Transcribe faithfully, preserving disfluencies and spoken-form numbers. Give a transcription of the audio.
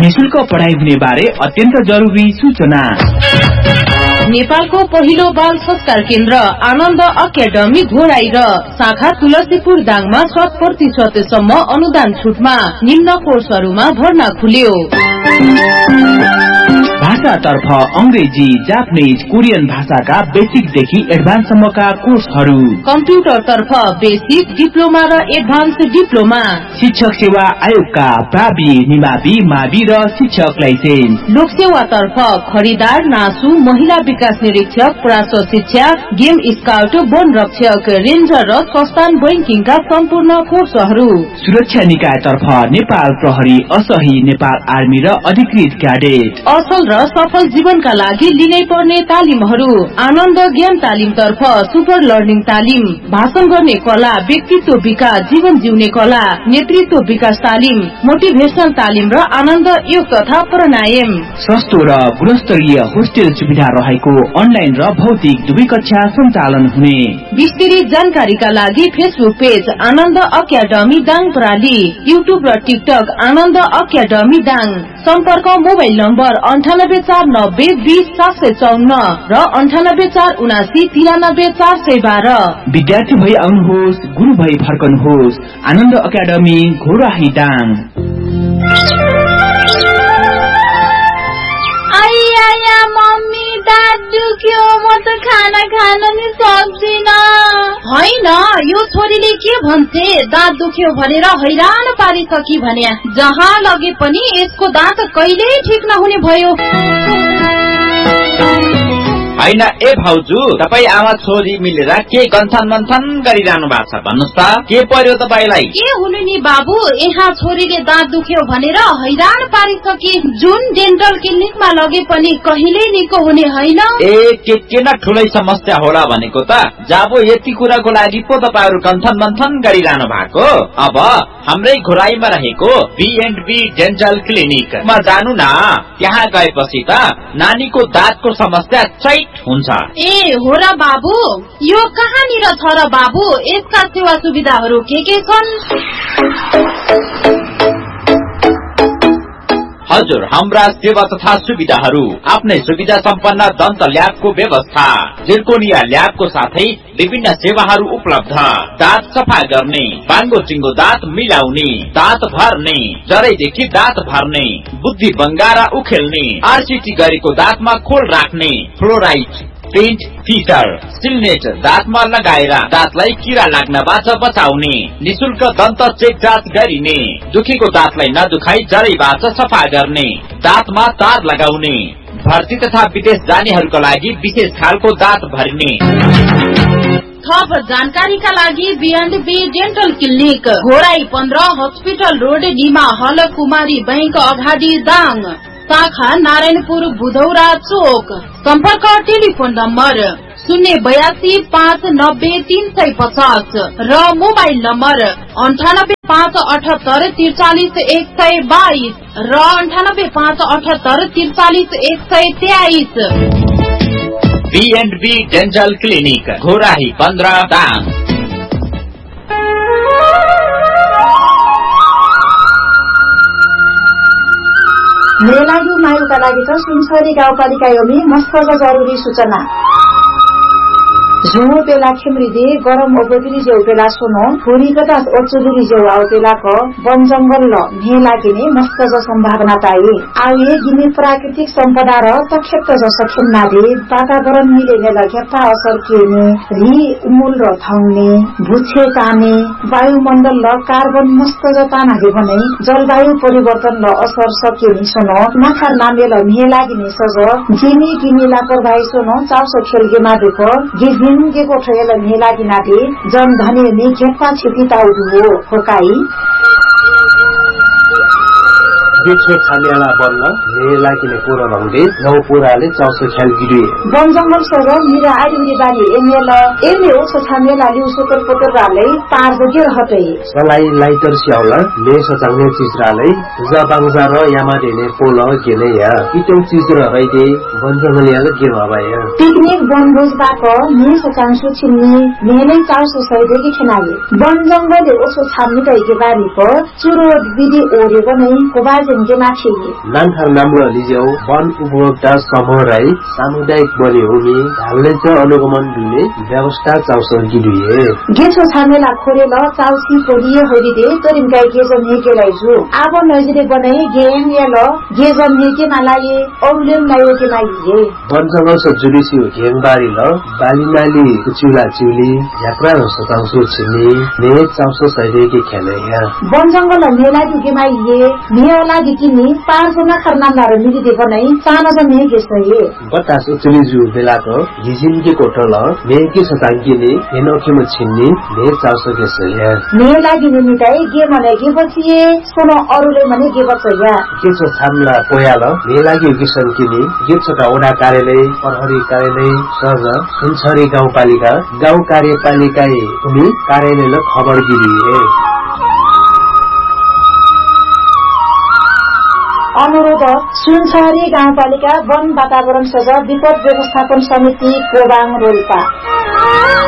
निशुल्क पढाइ हुने बारे अत्यन्त जरुरी सूचना। नेपालको पहिलो बाल संस्कार केन्द्र आनन्द अकादमी घोराई र शाखा तुलसीपुर दाङमा शत प्रतिशत सम्म अनुदान छुटमा निम्न कोर्सहरूमा भर्ना खुल्यो। भाषातर्फ अंग्रेजी, जापानीज, कोरियन भाषाका बेसिक देखि एडभान्स सम्मका कोर्सहरू। कम्प्युटर तर्फ बेसिक, डिप्लोमा र एडभान्स डिप्लोमा। शिक्षक सेवा आयोगका प्रावि, निमावि, मावि र शिक्षक लाइसेन्स। लोक सेवा तर्फ खरिदार, नासु, महिला विकास निरीक्षक, प्रास शिक्षा, गेम स्काउट, वन रक्षक, रेन्जर र संस्थान बैंकिङका सम्पूर्ण कोर्सहरू। सुरक्षा निकाय तर्फ नेपाल प्रहरी, असही, नेपाल आर्मी र अधिकृत क्याडेट। असल र सफल जीवनका लागि लिनै पर्ने तालिमहरू। आनन्द ज्ञान तालिम तर्फ सुपर लर्निङ तालिम, भाषण गर्ने कला, व्यक्तित्व विकास, जीवन जिउने कला, नेतृत्व विकास तालिम, मोटिभेशनल तालिम र आनन्द योग तथा प्राणायाम। सस्तो र गुणस्तरीय होस्टेल सुविधा रहेको अनलाइन र भौतिक दुवै कक्षा सञ्चालन हुने। विस्तृत जानकारीका लागि फेसबुक पेज आनन्द अकादमी दाङ प्राली, युट्युब र टिकटक आनन्द अकादमी दाङ। सम्पर्क मोबाइल नम्बर अन्ठानब्बे चार नब्बे बीस सात सय चौन्न र अन्ठानब्बे चार उनासी तिरानब्बे चार सय बाह्र। विद्यार्थी भई आउनुहोस्, गुरु भई फर्कनुहोस्। आनन्द अकादमी घोराही दाङ। दुख्यो, म त खाना खान नि सक्दिन। होइन, यो छोरीले के भन्छे, दाँत दुख्यो भनेर हैरान पारिसकी भन्या। जहाँ लगे पनि यसको दाँत कहिल्यै ठिक नहुने भयो। होइन ए भाउजू, तपाईँ आमा छोरी मिलेर के गन्थन मन्थन गरिरहनु भएको छ भन्नुहोस् त, के पर्यो तपाईँलाई? के हुनु नि बाबु, यहाँ छोरीले दाँत दुख्यो भनेर हैरान पारिसके। जुन डेन्टल क्लिनिकमा लगे पनि कहिल्यै निको हुने होइन। ए के के न ठुलै समस्या होला भनेको त। जाबो यति कुराको लागि पो तपाईँहरू गन्थन मन्थन गरिरहनु भएको। अब हाम्रै घोराईमा रहेको बी एन्ड बी डेन्टल क्लिनिकमा जानु न। त्यहाँ गएपछि त नानीको दाँतको समस्या चैत हुन्छ। ए हो र बाबु, यो कहाँनिर छ र बाबु? यसका सेवा सुविधाहरू के के छन्? हजुर, हाम्रा सेवा तथा सुविधाहरू आफ्नै सुविधा सम्पन्न दन्त ल्याबको व्यवस्था, जिर्कोनिया ल्याबको साथै विभिन्न सेवाहरू उपलब्ध। दाँत सफा गर्ने, बाङ्गो टिङ्गो दाँत मिलाउने, दाँत भर्ने, जरैदेखि दाँत भर्ने, बुद्धि बङ्गारा उखेल्ने, आरसिटी गरेको दाँतमा खोल राख्ने, फ्लोराइड, पेन्ट, फिटर, सिलनेट दाँतमा लगाएर दाँतलाई किरा लाग्नबाट बचाउने, निशुल्क दन्त चेक जाँच गरिने, दुखेको दाँतलाई नदुखाई जरैबाट सफा गर्ने, दाँतमा तार लगाउने, भर्ती तथा विदेश जानेहरूका लागि विशेष खालको दाँत भर्ने। थप जानकारीका लागि be and be dental clinic, Ghorahi पन्ध्र, हस्पिटल रोड, निमा हल, कुमारी बैंक अगाडि दाङ। शाखा नारायणपुर बुधौरा चोक। सम्पर्क टेलिफोन नम्बर शून्य बयासी पाँच नब्बे तीन सय पचास र मोबाइल नम्बर अन्ठानब्बे पाँच अठहत्तर त्रिचालिस एक सय बाइस र अन्ठानब्बे पाँच अठहत्तर त्रिचालिस एक सय तेइस। Be and be dental clinic, Ghorahi पन्ध्र दाङ। मेला यो मायुका लागि त सुनसरी गाउँपालिका योमी मस्त जरुरी सूचना। झुमो पेला खेम्रिदे गरम ओबोदिरी जेउ पेला सोनो फुरी गदास ओचुलिरी जेउ आउ पेला को वन जंगल ल ने लागिने मस्त ज सम्भावना पाए। आउए गिने प्राकृतिक सम्पदा र तक्षेत्र ज सखेन्ना दे वातावरण मिलेने लगेता असर केने रि उमुल र थाउने भुछे ताने वायुमण्डल ल कार्बन मस्त ज तानाले भने जलवायु परिवर्तन ल असर सकेनी सोनो नाखार नामे ल ने लागिने सज गिनी गिनी लापरवाही सोनो चाउसो खेलगे मादुको गिनी के कोठेल मेला दिनादे जन धनी ने घेप्पा छिपिता उडुओ होकाई देखिए खानेला बन्न मेला किने पूरा भंगे नौ पूराले चाउसो ख्याल गिरे वन जंगल सर मिरा आइरी बाली एमेल एमे ओ छामेला लिउ सुकर पोटर राले पार बगे रहते सलाई लाइटर स्याउला ले सचाउने चीज राले जबांजा र यामा देने पोल गेले या इतौ चीज र रइदे वन जंगल याले के भबाया पिकनिक बनभोज बाको ने सचांसु छिन्ने मेले चाउसो सहितकी खनाले वन जंगल ओसो छाम्ने तैके बारी को चुरो विधि ओरे बनै कोबाज तरिके माछे नानथार नामलो लिजेउ वन उपभोक्ता समूह राई सामुदायिक बने हुने ढाल्ने च अनुगमन दुने व्यवस्था चाउसन की दुए गेछो छामेला खोरेल चाउसी पोलिए होरिदे तरिमकाई गेजम हेकेलाई जु आब नजिले बनाई गेम याल गेजम हेके नालाये औलेम नायो के नाइए बन्जंगल स जुलिसी घेङबारी ल बालिनाली कुचुला चिउली यात्रा र सतांसु छिनी ने चाउसो सैदेकी खेले या बन्जंगल नेलादी गेमाइए नेलादी किनी पाँचजना खरनामदार मिलिदे बनाई साना जने गेसए बतास उचली जु बेलाको घिजिनके कोटल नेकी सतांकीले हेनोखेम छिन्नी ने चाउसो गेसए नेलादी निमिताई गे मने गे बचिए सोनो अरुले मने गे बचया केसो छामला पोयाल नेलागी किसन किनी गेछका ओडा कार्यालय प्रहरी कार्यालय सज सुनछरी गाउँपालिका गाउँ कार्यपालिका उनी कार्यालयले खबर दिए अनुरोध सुनछरी गाउँपालिका वन वातावरण सजा विपद व्यवस्थापन समिति कोबाङ रोल्पा